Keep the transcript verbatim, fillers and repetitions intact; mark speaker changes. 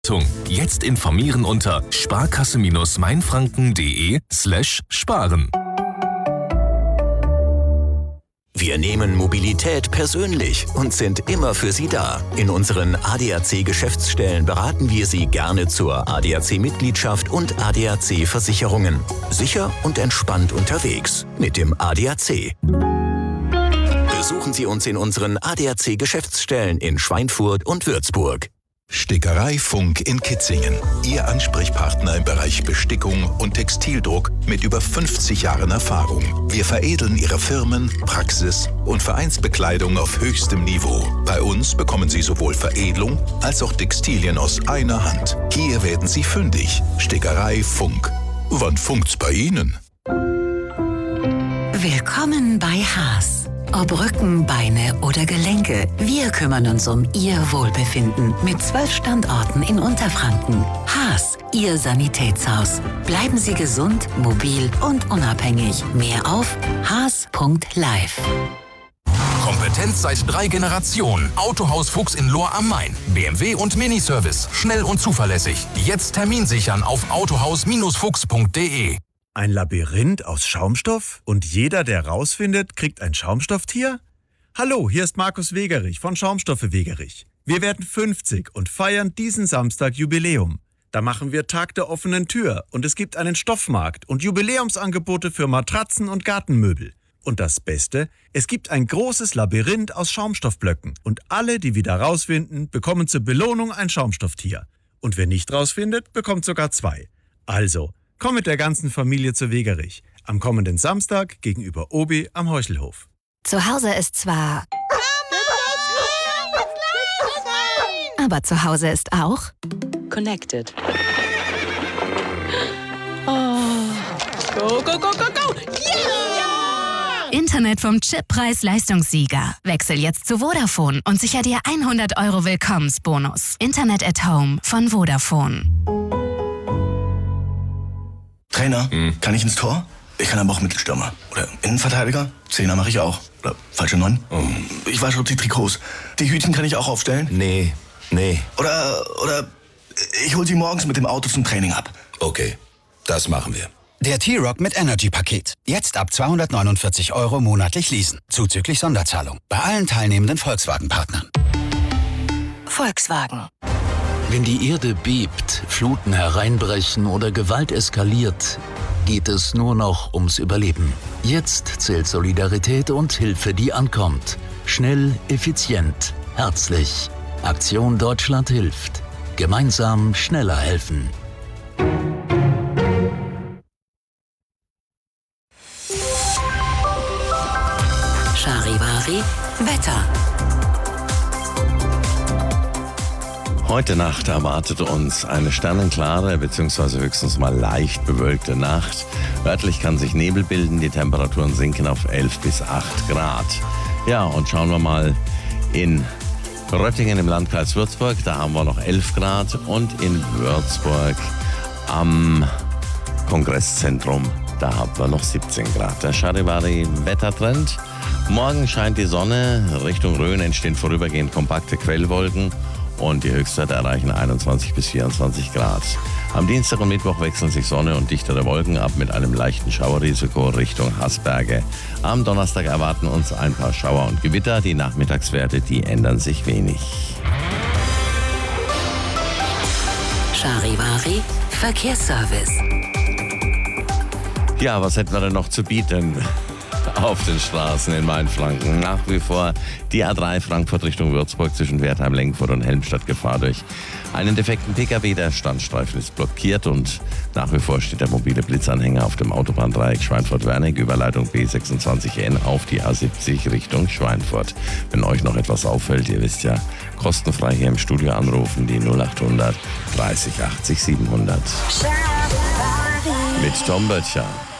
Speaker 1: Jetzt informieren unter sparkasse-mainfranken.de slash sparen.
Speaker 2: Wir nehmen Mobilität persönlich und sind immer für Sie da. In unseren A D A C-Geschäftsstellen beraten wir Sie gerne zur A D A C-Mitgliedschaft und A D A C-Versicherungen. Sicher und entspannt unterwegs mit dem A D A C. Besuchen Sie uns in unseren A D A C-Geschäftsstellen in Schweinfurt und Würzburg.
Speaker 3: Stickerei Funk in Kitzingen. Ihr Ansprechpartner im Bereich Bestickum und Textildruck mit über fünfzig Jahren Erfahrung. Wir veredeln Ihre Firmen, Praxis und Vereinsbekleidung auf höchstem Niveau. Bei uns bekommen Sie sowohl Veredelung als auch Textilien aus einer Hand. Hier werden Sie fündig. Stickerei Funk. Wann funkt's bei Ihnen?
Speaker 4: Willkommen bei Haas. Ob Rücken, Beine oder Gelenke, wir kümmern uns um Ihr Wohlbefinden mit zwölf Standorten in Unterfranken. Haas, Ihr Sanitätshaus. Bleiben Sie gesund, mobil und unabhängig. Mehr auf haas punkt live.
Speaker 1: Kompetenz seit drei Generationen. Autohaus Fuchs in Lohr am Main. B M W und Miniservice. Schnell und zuverlässig. Jetzt Termin sichern auf autohaus fuchs punkt de.
Speaker 5: Ein Labyrinth aus Schaumstoff? Und jeder, der rausfindet, kriegt ein Schaumstofftier? Hallo, hier ist Markus Wegerich von Schaumstoffe Wegerich. Wir werden fünfzig und feiern diesen Samstag Jubiläum. Da machen wir Tag der offenen Tür und es gibt einen Stoffmarkt und Jubiläumsangebote für Matratzen und Gartenmöbel. Und das Beste, es gibt ein großes Labyrinth aus Schaumstoffblöcken und alle, die wieder rausfinden, bekommen zur Belohnung ein Schaumstofftier. Und wer nicht rausfindet, bekommt sogar zwei. Also, komm mit der ganzen Familie zu Wegerich. Am kommenden Samstag gegenüber Obi am Heuchelhof.
Speaker 6: Zu Hause ist zwar... Aber zu Hause ist auch...
Speaker 7: Connected. Oh. Go, go, go, go, go! Yeah!
Speaker 6: Internet vom Chippreis-Leistungssieger. Wechsel jetzt zu Vodafone und sicher dir hundert Euro Willkommensbonus. Internet at Home von Vodafone.
Speaker 8: Trainer, hm. kann ich ins Tor? Ich kann aber auch Mittelstürmer. Oder Innenverteidiger? Zehner mache ich auch. Oder falsche Neun? Oh. Ich wasche die Trikots. Die Hütchen kann ich auch aufstellen?
Speaker 2: Nee, nee.
Speaker 8: Oder, oder ich hol sie morgens mit dem Auto zum Training ab.
Speaker 2: Okay, das machen wir.
Speaker 9: Der T-Rock mit Energy-Paket. Jetzt ab zweihundertneunundvierzig Euro monatlich leasen. Zuzüglich Sonderzahlung. Bei allen teilnehmenden Volkswagen-Partnern.
Speaker 4: Volkswagen.
Speaker 10: Wenn die Erde bebt, Fluten hereinbrechen oder Gewalt eskaliert, geht es nur noch ums Überleben. Jetzt zählt Solidarität und Hilfe, die ankommt. Schnell, effizient, herzlich. Aktion Deutschland hilft. Gemeinsam schneller helfen.
Speaker 4: Charivari Wetter.
Speaker 11: Heute Nacht erwartet uns eine sternenklare bzw. höchstens mal leicht bewölkte Nacht. Örtlich kann sich Nebel bilden, die Temperaturen sinken auf elf bis acht Grad. Ja, und schauen wir mal in Röttingen im Landkreis Würzburg, da haben wir noch elf Grad und in Würzburg am Kongresszentrum, da haben wir noch siebzehn Grad. Der Charivari-Wettertrend. Morgen scheint die Sonne, Richtung Rhön entstehen vorübergehend kompakte Quellwolken. Und die Höchstwerte erreichen einundzwanzig bis vierundzwanzig Grad. Am Dienstag und Mittwoch wechseln sich Sonne und dichtere Wolken ab mit einem leichten Schauerrisiko Richtung Haßberge. Am Donnerstag erwarten uns ein paar Schauer und Gewitter. Die Nachmittagswerte, die ändern sich wenig.
Speaker 4: Charivari Verkehrsservice.
Speaker 11: Ja, was hätten wir denn noch zu bieten? Auf den Straßen in Mainfranken. Nach wie vor die A drei Frankfurt Richtung Würzburg zwischen Wertheim, Lengfurt und Helmstadt Gefahr durch einen defekten Pkw. Der Standstreifen ist blockiert und nach wie vor steht der mobile Blitzanhänger auf dem Autobahndreieck Schweinfurt-Wernig, Überleitung B sechsundzwanzig N auf die A siebzig Richtung Schweinfurt. Wenn euch noch etwas auffällt, ihr wisst ja, kostenfrei hier im Studio anrufen, die null achthundert dreißig achtzig siebenhundert. Mit Tom Böttcher.